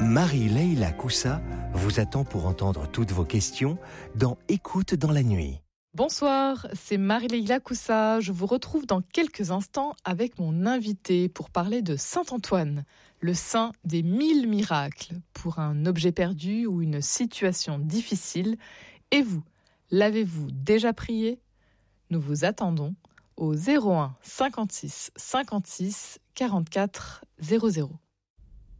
Marie-Leila Coussa vous attend pour entendre toutes vos questions dans Écoute dans la nuit. Bonsoir, c'est Marie-Leila Coussa. Je vous retrouve dans quelques instants avec mon invité pour parler de Saint-Antoine, le saint des 1000 miracles, pour un objet perdu ou une situation difficile. Et vous, l'avez-vous déjà prié ? Nous vous attendons au 01 56 56 44 00.